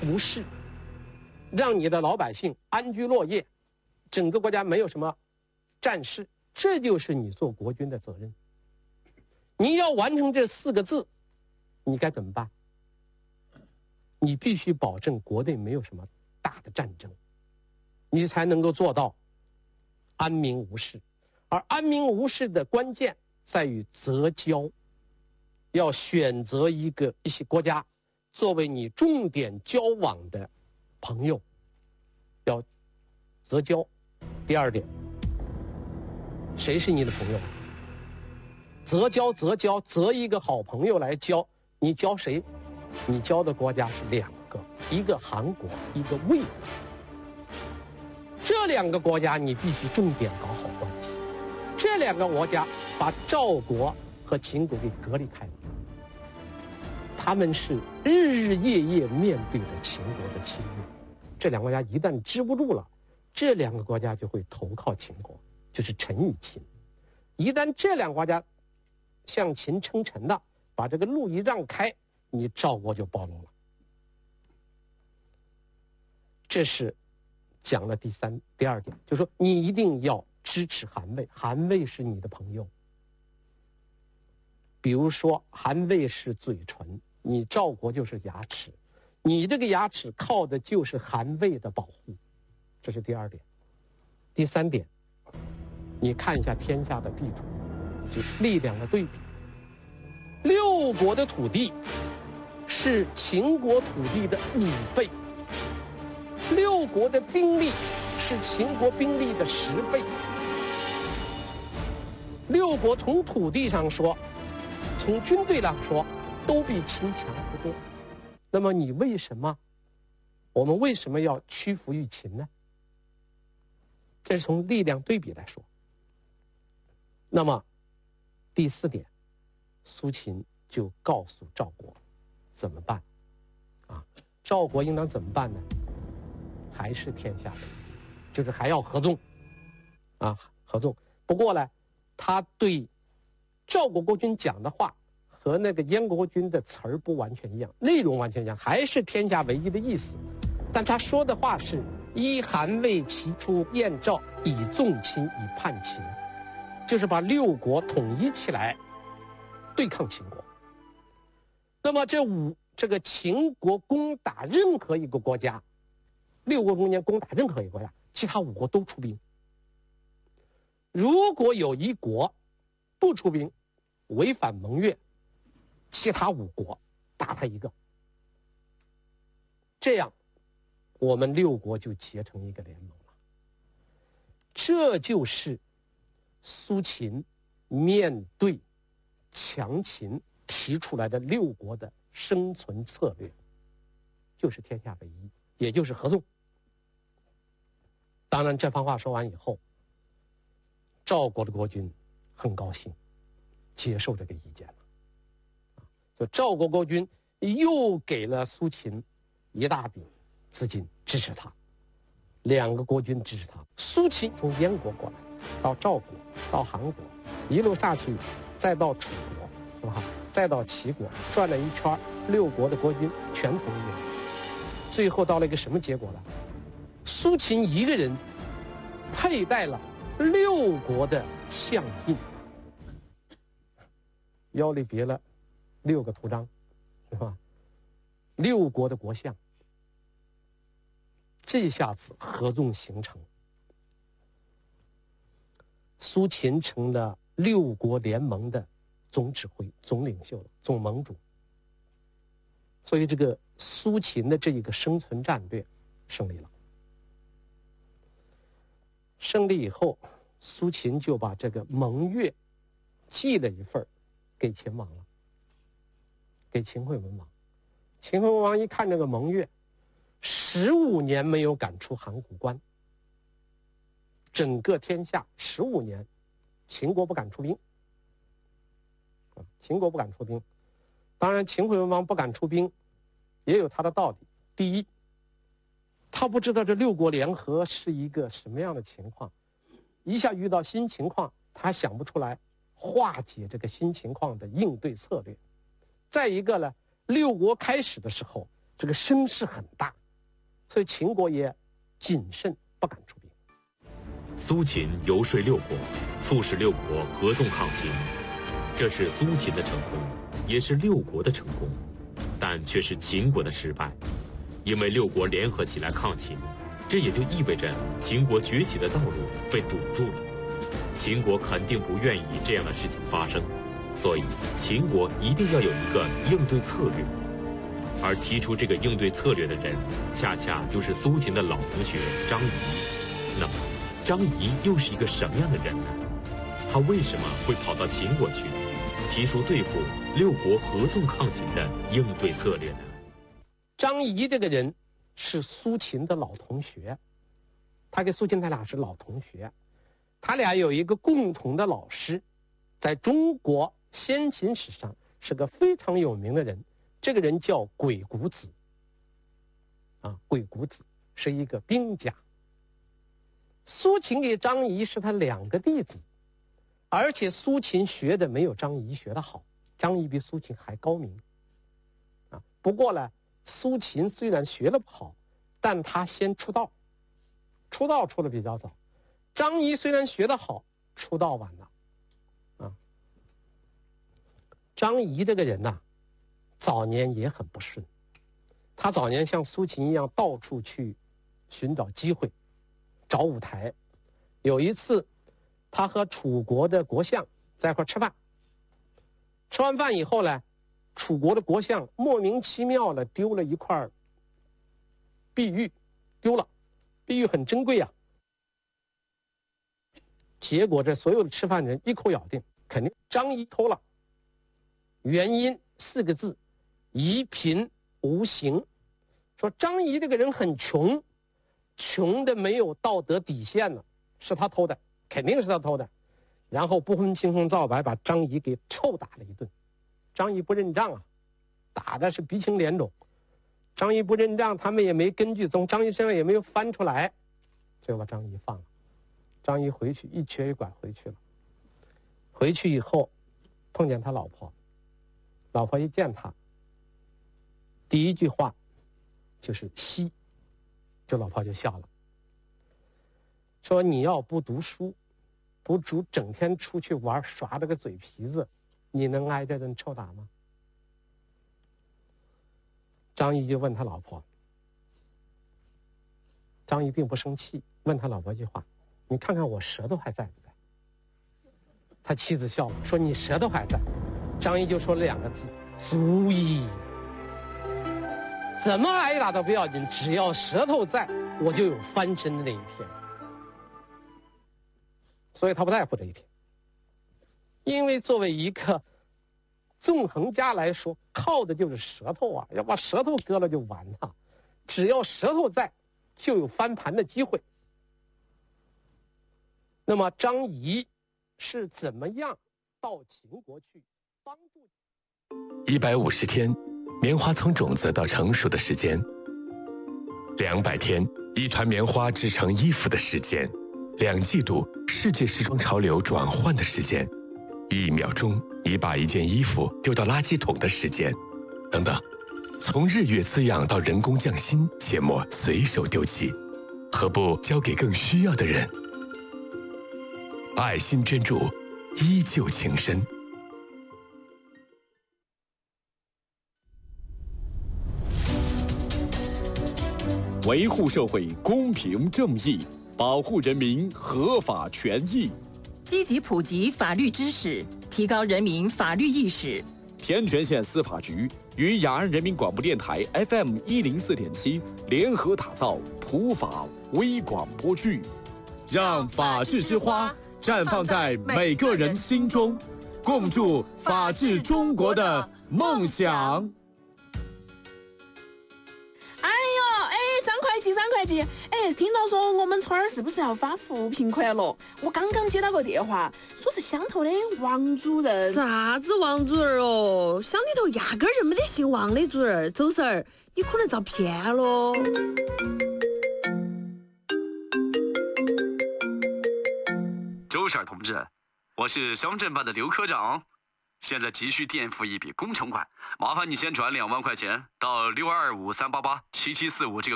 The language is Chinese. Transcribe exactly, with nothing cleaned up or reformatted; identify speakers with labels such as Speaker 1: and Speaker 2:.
Speaker 1: 无事，让你的老百姓安居乐业，整个国家没有什么战事，这就是你做国君的责任。你要完成这四个字，你该怎么办？你必须保证国内没有什么大的战争，你才能够做到安民无事。而安民无事的关键在于择交，要选择一个一些国家作为你重点交往的朋友，要择交。第二点，谁是你的朋友？择交择交择一个好朋友来交，你交谁？你交的国家是两个，一个韩国，一个魏国。这两个国家你必须重点搞好关系。这两个国家把赵国和秦国给隔离开了，他们是日日夜夜面对着秦国的侵略。这两个国家一旦支不住了，这两个国家就会投靠秦国，就是臣与秦。一旦这两个国家向秦称臣了，把这个路一让开，你赵国就暴露了。这是讲了第三第二点，就是说你一定要支持韩魏，韩魏是你的朋友。比如说韩魏是嘴唇，你赵国就是牙齿，你这个牙齿靠的就是韩魏的保护，这是第二点。第三点，你看一下天下的地图，就力量的对比。六国的土地是秦国土地的五倍，六国的兵力是秦国兵力的十倍。六国从土地上说，从军队上说，都比秦强不多。那么你为什么，我们为什么要屈服于秦呢？这是从力量对比来说。那么第四点，苏秦就告诉赵国怎么办啊？赵国应当怎么办呢？还是天下为一，就是还要合纵啊，合纵。不过呢，他对赵国国君讲的话和那个燕国国君的词儿不完全一样，内容完全一样，还是天下为一的意思。但他说的话是依韩魏齐出燕赵，以纵秦，以叛秦，就是把六国统一起来对抗秦国。那么这五这个秦国攻打任何一个国家，六国中间攻打任何一个国家，其他五国都出兵。如果有一国不出兵，违反盟约，其他五国打他一个，这样我们六国就结成一个联盟了。这就是苏秦面对强秦提出来的六国的生存策略，就是天下为一，也就是合纵。当然这番话说完以后，赵国的国君很高兴，接受这个意见了。就赵国国君又给了苏秦一大笔资金支持他，两个国君支持他。苏秦从燕国过来，到赵国，到韩国，一路下去，再到楚国，是吧？再到齐国，转了一圈，六国的国君全同意了。最后到了一个什么结果呢？苏秦一个人佩戴了六国的相印，腰里别了六个图章，是吧？六国的国相，这下子合纵形成，苏秦成了六国联盟的总指挥、总领袖、总盟主。所以这个苏秦的这一个生存战略胜利了。胜利以后，苏秦就把这个盟约寄了一份给秦王了，给秦惠文王。秦惠文王一看这个盟约，十五年没有赶出函谷关，整个天下十五年，秦国不敢出兵，秦国不敢出兵。当然，秦惠文王不敢出兵，也有他的道理。第一，他不知道这六国联合是一个什么样的情况，一下遇到新情况，他想不出来化解这个新情况的应对策略。再一个呢，六国开始的时候这个声势很大，所以秦国也谨慎不敢出兵。
Speaker 2: 苏秦游说六国，促使六国合纵抗秦，这是苏秦的成功，也是六国的成功，但却是秦国的失败，因为六国联合起来抗秦，这也就意味着秦国崛起的道路被堵住了。秦国肯定不愿意这样的事情发生，所以秦国一定要有一个应对策略。而提出这个应对策略的人，恰恰就是苏秦的老同学张仪。那么，张仪又是一个什么样的人呢？他为什么会跑到秦国去，提出对付六国合纵抗秦的应对策略呢？
Speaker 1: 张仪这个人是苏秦的老同学，他跟苏秦他俩是老同学，他俩有一个共同的老师，在中国先秦史上是个非常有名的人，这个人叫鬼谷子。啊，鬼谷子是一个兵家。苏秦给张仪是他两个弟子，而且苏秦学的没有张仪学的好，张仪比苏秦还高明。啊，不过呢，苏秦虽然学的不好，但他先出道，出道出的比较早。张仪虽然学得好，出道晚了。啊，张仪这个人呐、啊，早年也很不顺。他早年像苏秦一样，到处去寻找机会，找舞台。有一次，他和楚国的国相在一块吃饭。吃完饭以后呢，楚国的国相莫名其妙的丢了一块碧玉，丢了，碧玉很珍贵啊。结果这所有的吃饭人一口咬定，肯定张仪偷了。原因四个字：夷贫无形。说张仪这个人很穷，穷的没有道德底线了，是他偷的，肯定是他偷的。然后不分青红皂白把张仪给臭打了一顿。张仪不认账啊，打的是鼻青脸肿。张仪不认账，他们也没根据，从张仪身上也没有翻出来，就把张仪放了。张仪回去一瘸一拐回去了。回去以后碰见他老婆，老婆一见他，第一句话就是惜，这老婆就笑了，说你要不读书，不主整天出去玩，耍了个嘴皮子，你能挨这顿臭打吗？张仪就问他老婆，张仪并不生气，问他老婆一句话，你看看我舌头还在不在？他妻子笑了，说你舌头还在。张仪就说了两个字，足矣。怎么挨打都不要紧，只要舌头在，我就有翻身的那一天。所以他不在乎这一天，因为作为一个纵横家来说，靠的就是舌头啊，要把舌头割了就完了。只要舌头在，就有翻盘的机会。那么张仪是怎么样到秦国去帮助？
Speaker 3: 一百五十天，棉花从种子到成熟的时间；两百天，一团棉花织成衣服的时间；两季度，世界时装潮流转换的时间；一秒钟，你把一件衣服丢到垃圾桶的时间，等等。从日月滋养到人工匠心，切莫随手丢弃，何不交给更需要的人？爱心捐助，依旧情深。
Speaker 4: 维护社会公平正义，保护人民合法权益，
Speaker 5: 积极普及法律知识，提高人民法律意识。
Speaker 4: 天全县司法局与雅安人民广播电台 F M 一零四点七联合打造普法微广播剧，让法治之花绽放在每个人心中，共筑法治中国的梦想。
Speaker 6: 张会计，哎，听到说我们村儿是不是要发扶贫款了？我刚刚接到个电话，说是乡头的王主任。
Speaker 7: 啥子王主任哦？乡里头压根儿就没得姓王的主任。周婶儿，你可能遭骗喽。
Speaker 8: 周婶儿同志，我是乡镇办的刘科长， 现在急需垫付一笔工程款，麻烦你先转两万块钱到六二五三八八七七四五这个。